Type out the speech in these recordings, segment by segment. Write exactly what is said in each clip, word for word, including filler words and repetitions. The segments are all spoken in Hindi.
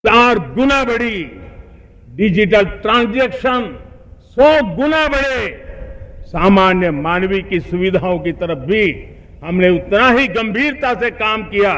चार गुना बढ़ी, डिजिटल ट्रांजैक्शन सौ गुना बढ़े, सामान्य मानवीय की सुविधाओं की तरफ भी हमने उतना ही गंभीरता से काम किया।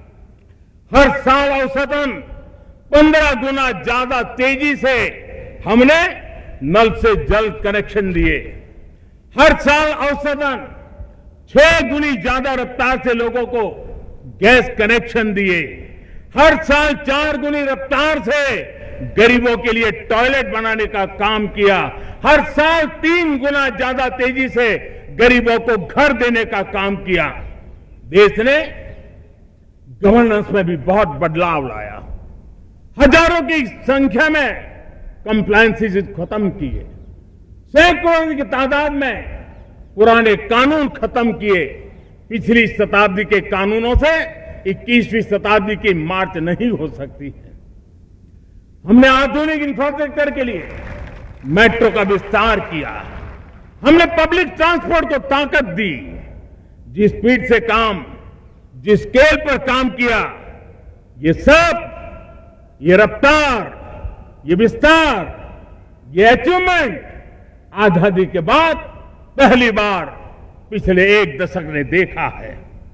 हर साल औसतन पंद्रह गुना ज्यादा तेजी से हमने नल से जल कनेक्शन दिए। हर साल औसतन छह गुनी ज्यादा रफ्तार से लोगों को गैस कनेक्शन दिए। हर साल चार गुनी रफ्तार से गरीबों के लिए टॉयलेट बनाने का काम किया। हर साल तीन गुना ज्यादा तेजी से गरीबों को घर देने का काम किया। देश ने गवर्नेंस में भी बहुत बदलाव लाया। हजारों की संख्या में कंप्लायंसेस खत्म किए, सैकड़ों की तादाद में पुराने कानून खत्म किए। पिछली शताब्दी के कानूनों से इक्कीसवीं शताब्दी की मार्च नहीं हो सकती है। हमने आधुनिक इंफ्रास्ट्रक्चर के लिए मेट्रो का विस्तार किया। हमने पब्लिक ट्रांसपोर्ट को ताकत दी। जिस स्पीड से काम, जिस स्केल पर काम किया, ये सब, ये रफ्तार, ये विस्तार, ये अचीवमेंट आजादी के बाद पहली बार पिछले एक दशक ने देखा है।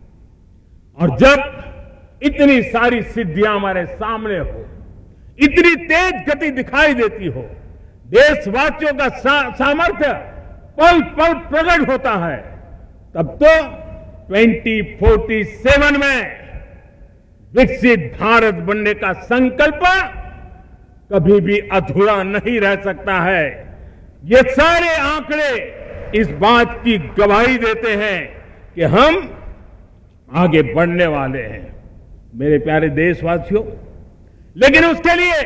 और जब इतनी सारी सिद्धियां हमारे सामने हो, इतनी तेज गति दिखाई देती हो, देशवासियों का सा, सामर्थ्य पल पल प्रकट होता है, तब तो ट्वेंटी फोर्टी सेवन में विकसित भारत बनने का संकल्प कभी भी अधूरा नहीं रह सकता है। ये सारे आंकड़े इस बात की गवाही देते हैं कि हम आगे बढ़ने वाले हैं, मेरे प्यारे देशवासियों। लेकिन उसके लिए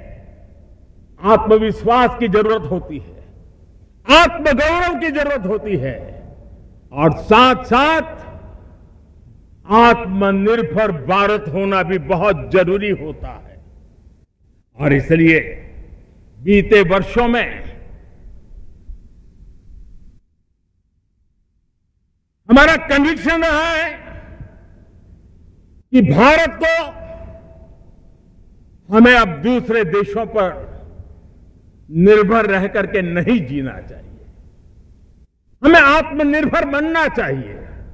आत्मविश्वास की जरूरत होती है, आत्मगौरव की जरूरत होती है, और साथ साथ आत्मनिर्भर भारत होना भी बहुत जरूरी होता है। और इसलिए बीते वर्षों में हमारा कन्विक्शन रहा है कि भारत को हमें अब दूसरे देशों पर निर्भर रह करके नहीं जीना चाहिए, हमें आत्मनिर्भर बनना चाहिए।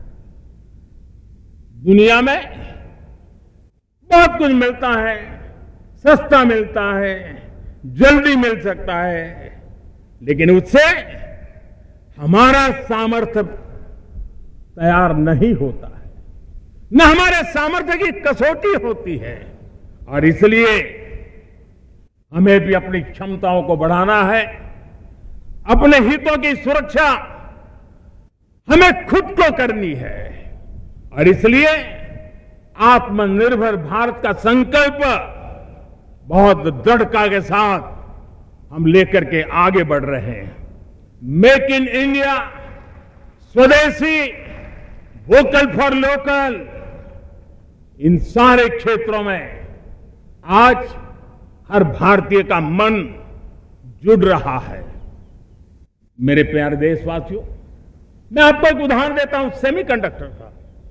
दुनिया में बहुत कुछ मिलता है, सस्ता मिलता है, जल्दी मिल सकता है, लेकिन उससे हमारा सामर्थ्य तैयार नहीं होता है, न हमारे सामर्थ्य की कसौटी होती है। और इसलिए हमें भी अपनी क्षमताओं को बढ़ाना है। अपने हितों की सुरक्षा हमें खुद को करनी है। और इसलिए आत्मनिर्भर भारत का संकल्प बहुत दृढ़ता के साथ हम लेकर के आगे बढ़ रहे हैं। मेक इन इंडिया, स्वदेशी, वोकल फॉर लोकल, इन सारे क्षेत्रों में आज हर भारतीय का मन जुड़ रहा है। मेरे प्यारे देशवासियों, मैं आपको एक उदाहरण देता हूं सेमीकंडक्टर का।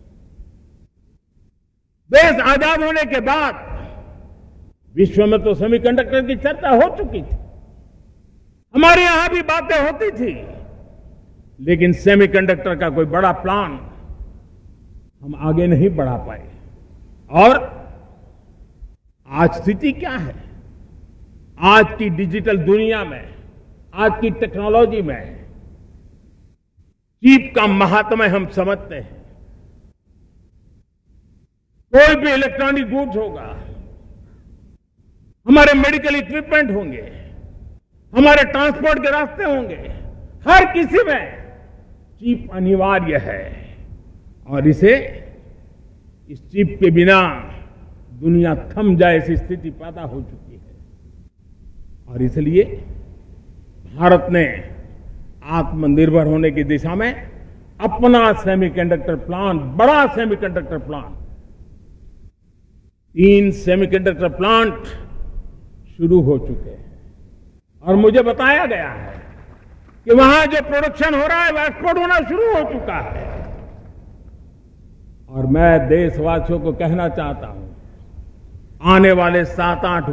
देश आजाद होने के बाद विश्व में तो सेमीकंडक्टर की चर्चा हो चुकी थी, हमारे यहां भी बातें होती थी, लेकिन सेमीकंडक्टर का कोई बड़ा प्लान हम आगे नहीं बढ़ा पाए। और आज स्थिति क्या है? आज की डिजिटल दुनिया में, आज की टेक्नोलॉजी में चिप का महात्म्य हम समझते हैं। कोई भी इलेक्ट्रॉनिक गुड्स होगा, हमारे मेडिकल इक्विपमेंट होंगे, हमारे ट्रांसपोर्ट के रास्ते होंगे, हर किसी में चिप अनिवार्य है। और इसे इस चिप के बिना दुनिया थम जाए ऐसी स्थिति पैदा हो चुकी है। और इसलिए भारत ने आत्मनिर्भर होने की दिशा में अपना सेमीकंडक्टर प्लांट, बड़ा सेमीकंडक्टर प्लांट, तीन सेमीकंडक्टर प्लांट शुरू हो चुके हैं। और मुझे बताया गया है कि वहां जो प्रोडक्शन हो रहा है वो एक्सपोर्ट होना शुरू हो चुका है। और मैं देशवासियों को कहना चाहता हूं, आने वाले सात आठ